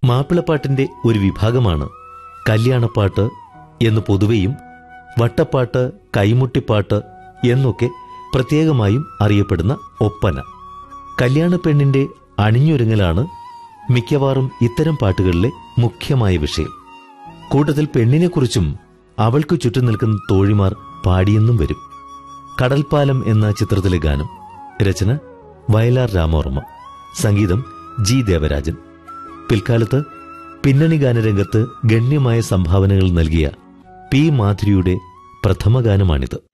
മാപ്പിളപ്പാട്ടിന്റെ ഒരു വിഭാഗമാണ് കല്യാണപ്പാട്ട് എന്ന് പൊതുവെയും വട്ടപ്പാട്ട്, കൈമുട്ടിപ്പാട്ട് എന്നൊക്കെ പ്രത്യേകമായും അറിയപ്പെടുന്ന ഒപ്പന. കല്യാണ പെണ്ണിന്റെ അണിഞ്ഞൊരുങ്ങലാണ് മിക്കവാറും ഇത്തരം പാട്ടുകളിലെ മുഖ്യമായ വിഷയം. കൂട്ടത്തിൽ പെണ്ണിനെക്കുറിച്ചും അവൾക്കു ചുറ്റും നിൽക്കുന്ന തോഴിമാർ പാടിയെന്നും വരും. കടൽപ്പാലം എന്ന ചിത്രത്തിലെ ഗാനം. രചന വയലാർ രാമവർമ്മ. സംഗീതം ജി ദേവരാജൻ. പിൽക്കാലത്ത് പിന്നണി ഗാനരംഗത്ത് ഗണ്യമായ സംഭാവനകൾ നൽകിയ പി മാധുരിയുടെ പ്രഥമ ഗാനമാണിത്.